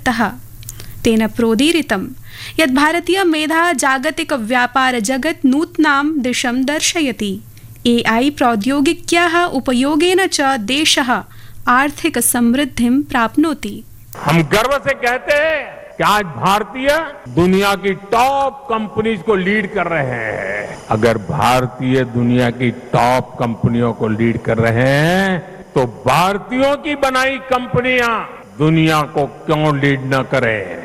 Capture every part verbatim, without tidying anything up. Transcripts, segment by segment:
दत्तः। तेन प्रोदीरितं यत् भारतीय मेधा जागतिक व्यापार जगत् नूतनां दिशं दर्शयति। ए आई प्रौद्योगिक्याः उपयोगेन च देशः आर्थिक समृद्धिं प्राप्नोति। हम गर्व से कहते हैं कि आज भारतीय दुनिया की टॉप कंपनीज को लीड कर रहे हैं। अगर भारतीय दुनिया की टॉप कंपनियों को लीड कर रहे हैं तो भारतीयों की बनाई कंपनियां दुनिया को क्यों लीड न करें।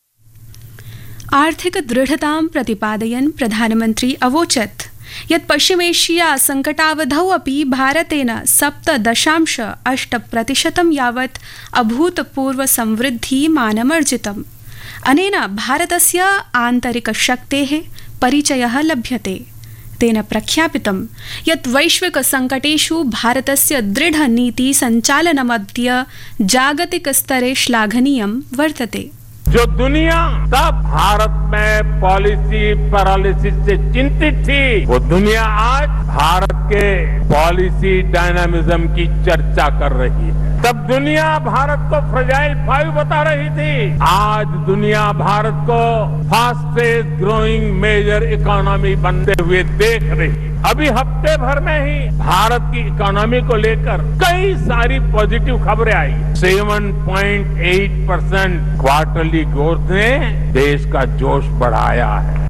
आर्थिक दृढ़तां प्रतिपादयन् प्रधानमन्त्री अवोचत् यत् पश्चिमेशिया संकटावधौ अपि भारतेन सप्त दशांश अष्ट प्रतिशतं यावत् अभूतपूर्व संवृद्धिमानमर्जितम्। अनेन भारतस्य आन्तरिकशक्तेः परिचयः लभ्यते। तेन प्रख्यापितं यत् वैश्विक संकटेषु भारतस्य दृढनीति सञ्चालनमद्य जागतिक स्तरे श्लाघनीयं वर्तते। जो दुनिया तब भारत में पॉलिसी पैरालिसिस से चिंतित थी, वो दुनिया आज भारत के पॉलिसी डायनामिज्म की चर्चा कर रही है। तब दुनिया भारत को फ्रेजाइल फाइव बता रही थी, आज दुनिया भारत को फास्टेस्ट ग्रोइंग मेजर इकोनॉमी बनते हुए देख रही है। अभी हफ्ते भर में ही भारत की इकोनॉमी को लेकर कई सारी पॉजिटिव खबरें आई। सात पॉइंट आठ परसेंट क्वार्टरली ग्रोथ ने देश का जोश बढ़ाया है।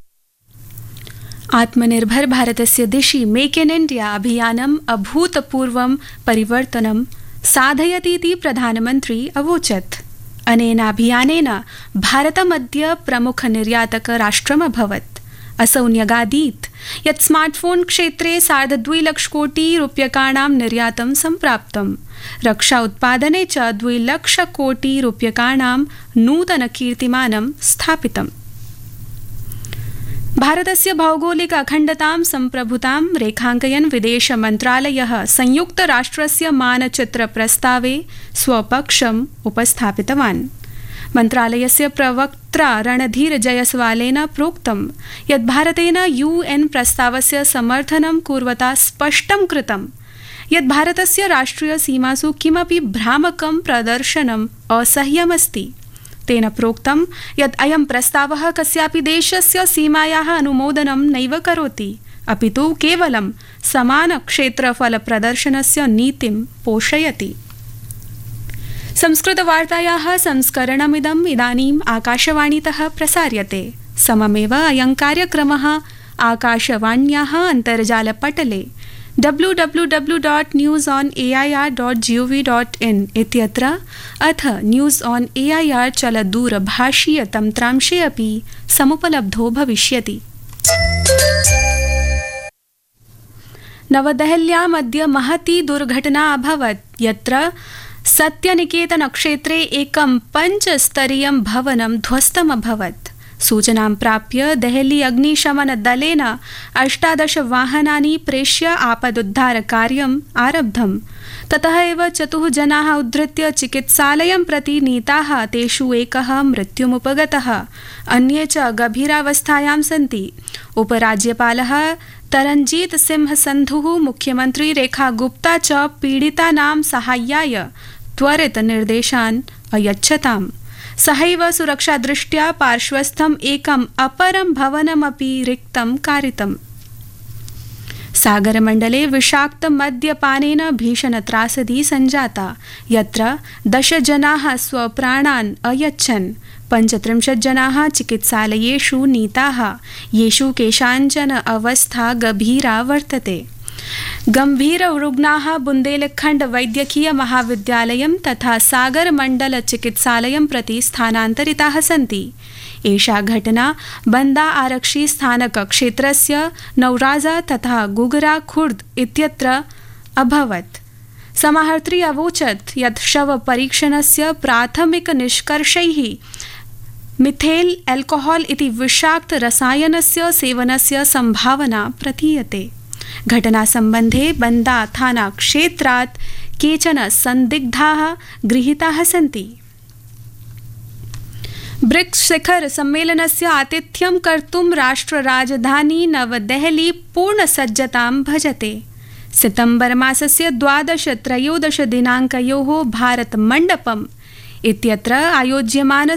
आत्मनिर्भर भारतस्य दिशि मेक इन इंडिया अभियानम् अभूतपूर्वं परिवर्तनं साधयतीति प्रधानमन्त्री अवोचत्। अनेनाभियानेन भारतमद्य प्रमुख निर्यातक राष्ट्रमभवत्। असौ न्यगादीत् यत् स्मार्टफोन क्षेत्रे सार्धद्विलक्षकोटि रूप्यकाणां निर्यातं सम्प्राप्तम्। रक्षा उत्पादने च द्विलक्षकोटि रूप्यकाणां नूतन कीर्तिमानं स्थापितम्। भारतस्य भौगोलिक अखण्डतां सम्प्रभुतां रेखाङ्कयन् विदेश मन्त्रालयः संयुक्तराष्ट्रस्य मानचित्र प्रस्तावे स्वपक्षम् उपस्थापितवान्। मन्त्रालयस्य प्रवक्त्रा रणधीर जयसवालेन प्रोक्तं यत् भारतेन यूएन प्रस्तावस्य समर्थनं कुर्वता स्पष्टं कृतं यत् भारतस्य राष्ट्रिय सीमासु किमपि भ्रामकं प्रदर्शनम् असह्यमस्ति। तेन प्रोक्तं यत् अयं प्रस्तावः कस्यापि देशस्य सीमायाः अनुमोदनं नैव करोति, अपितु केवलं समान क्षेत्रफल प्रदर्शनस्य नीतिं पोषयति। संस्कृतवार्तायाः संस्करणमिदम् इदानीम् आकाशवाणीतः प्रसार्यते। सममेव अयं कार्यक्रमः आकाशवाण्याः अन्तर्जालपटले W W W dot news on A I R dot G O V dot in इत्यत्र अथ news on A I R चलदूरभाषीय तन्त्रांशे अपि समुपलब्धो भविष्यति। नवदेहल्यामद्य महती दुर्घटना अभवत् यत्र सत्यनिकेतन क्षेत्रे एकं पञ्चस्तरीयं भवनं ध्वस्तम् अभवत्। सूचनां प्राप्य देहली अग्निशमन दलेन अष्टादश वाहनानि प्रेष्य आपदुद्धारकार्यम् आरब्धम्। ततः एव चतुः जनाः उद्धृत्य चिकित्सालयं प्रति नीताः। तेषु एकः मृत्युमुपगतः, अन्ये च गभीरावस्थायां सन्ति। उपराज्यपालः तरनजीत सिंह संधुः, मुख्यमंत्री रेखा गुप्ता च पीडितानां साहाय्याय त्वरित निर्देशान् अयच्छताम्। सहैव सुरक्षादृष्ट्या पार्श्वस्थम् एकम् अपरं भवनमपि रिक्तं कारितम्। सागरमण्डले विषाक्त मद्यपानेन भीषण त्रासदी सञ्जाता, यत्र दश जनाः स्वप्राणान् अयच्छन्। पञ्चत्रिंशत् जनाः चिकित्सालयेषु नीताः, येषु केषाञ्चन अवस्था गभीरा वर्तते। गंभीर रुग्णाः बुन्देलखण्ड वैद्यकीय महाविद्यालयं तथा सागरमण्डल चिकित्सालयं प्रति स्थानान्तरिताः सन्ति। एषा घटना बंदा आरक्षी स्थानक क्षेत्रस्य नौराजा तथा गुगरा खुर्द इत्यत्र अभवत्। समाहर्त्री अवोचत् यत् शव परीक्षणस्य प्राथमिक निष्कर्षैः मिथेल एल्कोहॉल इति विषाक्त रसायनस्य सेवनस्य संभावना प्रतीयते। घटना संबंधे बंदा थाना क्षेत्रात् केचन संदिग्धाः गृहीताः सन्ति। ब्रिक्स शिखर सम्मेलनस्य आतिथ्यं कर्तुं राष्ट्र राजधानी नवदेहली पूर्णसज्जतां भजते। सितंबर मासस्य द्वादश त्रयोदश दिनाङ्कयोः भारत मण्डपम् इत्यत्र आयोज्यमान